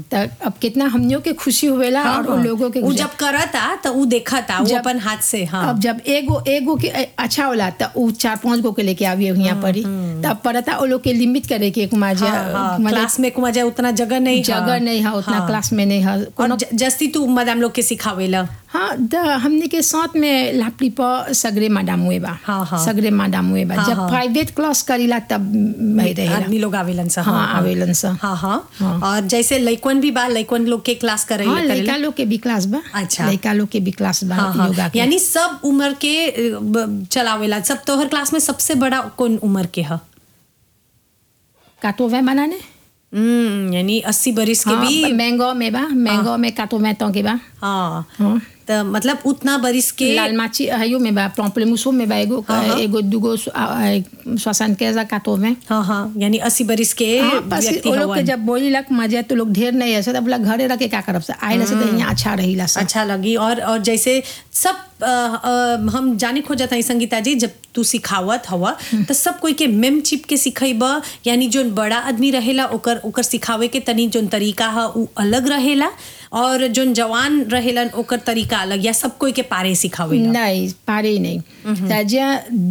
तो अब कितना हमनियों के खुशी हुएला और उन लोगों के वो जब करता तो वो देखा था वो अपन हाथ से। हाँ, अब जब एगो के अच्छा होला तो वो 4-5 गो के लेके आवी यहाँ पर ही तब पड़ता वो लोग के लिमिट करे के कुमाजा क्लास में कुमाजा उतना जगह नहीं है उतना क्लास में नहीं है। और जस्ती तू मैडम लोग के सिखावेला। हाँ, हमने के साथ में लापली पर सगरे मैडम हुए बा। सगरे मैडम हुए बा। जब प्राइवेट क्लास करीला तब नहीं रहे आदमी लोग आवेलन सा। हाँ, आवेलन सा। हाँ। और जैसे लइकन भी बा, लइकन लोग के क्लास करे। हाँ, लइका लोग के भी क्लास बा। अच्छा, लइका लोग के भी क्लास बा योगा के। यानी सब उम्र के चलावेला। सब तोहर क्लास में सबसे बड़ा कौन उम्र के है? 80 बनाने यानी 80 बरिस के भी मैंगो में बा। मैंगो में 80 के बा। हाँ, तो मतलब उतना बरिस के लाल माची हयो में बा पॉम्पलेमुसो में बा एगो दुगो 75-80। हाँ, यानी 80 बरिस के व्यक्ति लोग के जब बोली लग मजा तो लोग ढेर नहीं ऐसा तब घरे रखे क्या करब से आइला से तो यहाँ अच्छा रहीला अच्छा लगी। और जैसे सब हम जाने खो जाता है संगीता जी, जब तू सिखावत हवा तो सब कोई के मेम चिप के सिखाइब, यानी जो बड़ा आदमी रहेला ओकर सिखावे के तनी जोन तरीका है वो अलग रहेला और जोन जवान रहेलन ओकर तरीका अलग, या सब कोई के पारे सिखावे? नहीं, पारे नहीं। ताजा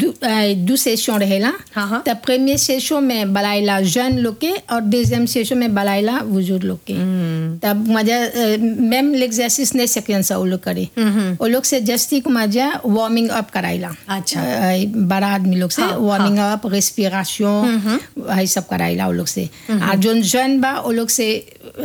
दो सेशन रहेला। तो प्रीमियर सेशन में बलाइला जन लोग के और दूसरे सेशन में बलाइला बुजुर्ग लोग के। तब मजा मेम एक्सरसाइज नहीं सेकेंड सा वो लोग करे। वो लोग से जस्ती को मजा वार्मिंग अप कराइला। अच्छा, बड़ा आदमी लोग से वार्मिंग अप, रेस्पिरेशन ये सब कराइला वो लोग से। और जोन जन बा वो लोग से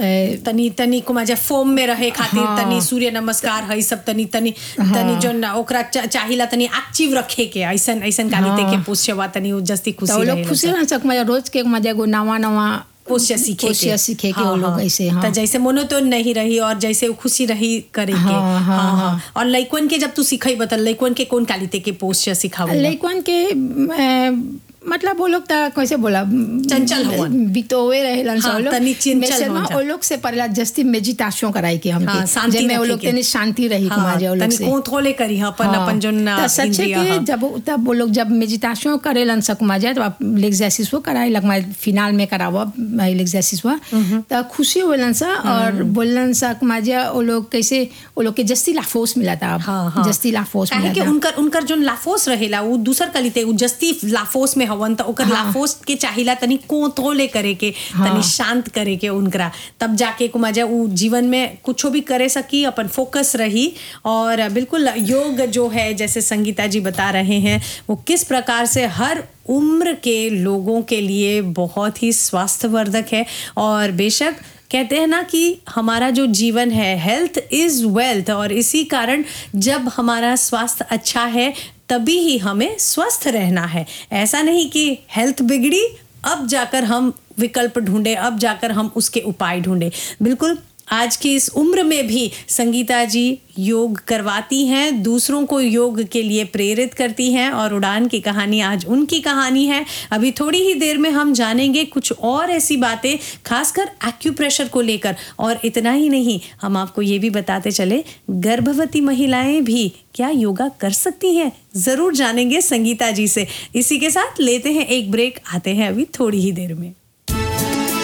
तनी को मजा फॉर्म में रहे खातिर तनी सूर्य नमस्कार है सब तनी जोन ओकरा चाहिला तनी एक्टिव रखे के ऐसन कालिते के पूछवा तनी जस्ती खुशी रहे। तो लोग खुशी रह सक मजा रोज के मजा गो नवा पोस्या सीखे के वो लोग ऐसे। तो जैसे मोनोटोन नहीं रही और जैसे वो खुशी रही करे के। और लइकन के जब तू सिखाई बता लइकन के कौन कालिते के पोस्या सिखावे? लइकन के मतलब वो लोग कैसे बोला चंचल हवन बितोवे रहेलन सब लोग तनी चंचल हो वो लोग से पहला जस्ती मेडिटेशन कराई के हमके जे में वो लोग तनी शांति रही कुमार वो लोग से तनी कोथोले करी अपन जोन सच्चे के जब तब वो लोग जब मेडिटेशन करेलन सब कुमार तो आप एक्सरसाइज वो कराई लग फिनाल में करावा एक्सरसाइज हुआ तो खुशी होलन सा और बोलन सा कुमार वो लोग कैसे वो लोग के जस्ती लाफोस मिला था। जस्ती लाफोस मिला था उनकर जोन लाफोस रहेला वो दूसर कलिते वो जस्ती लाफोस में हवन तो ओकर लाफोस के चाहिला तनी कोतोले करे के तनी शांत करे के उनकरा, तब जाके को मजा वो जीवन में कुछ भी करे सकी, अपन फोकस रही। और बिल्कुल योग जो है जैसे संगीता जी बता रहे हैं वो किस प्रकार से हर उम्र के लोगों के लिए बहुत ही स्वास्थ्यवर्धक है। और बेशक कहते हैं ना कि हमारा जो जीवन है हेल्थ इज वेल्थ, और इसी कारण जब हमारा स्वास्थ्य अच्छा है तभी ही हमें स्वस्थ रहना है। ऐसा नहीं कि हेल्थ बिगड़ी अब जाकर हम विकल्प ढूंढे, अब जाकर हम उसके उपाय ढूंढे। बिल्कुल आज की इस उम्र में भी संगीता जी योग करवाती हैं, दूसरों को योग के लिए प्रेरित करती हैं और उड़ान की कहानी आज उनकी कहानी है। अभी थोड़ी ही देर में हम जानेंगे कुछ और ऐसी बातें खासकर एक्यूप्रेशर को लेकर। और इतना ही नहीं, हम आपको ये भी बताते चले गर्भवती महिलाएं भी क्या योगा कर सकती हैं, ज़रूर जानेंगे संगीता जी से। इसी के साथ लेते हैं एक ब्रेक, आते हैं अभी थोड़ी ही देर में।